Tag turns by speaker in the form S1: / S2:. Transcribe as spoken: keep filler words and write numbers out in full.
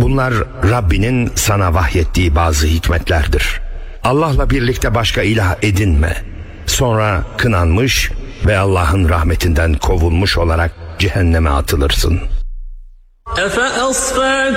S1: Bunlar Rabbinin sana vahyettiği bazı hikmetlerdir. Allah'la birlikte başka ilah edinme. Sonra kınanmış ve Allah'ın rahmetinden kovulmuş olarak cehenneme atılırsın.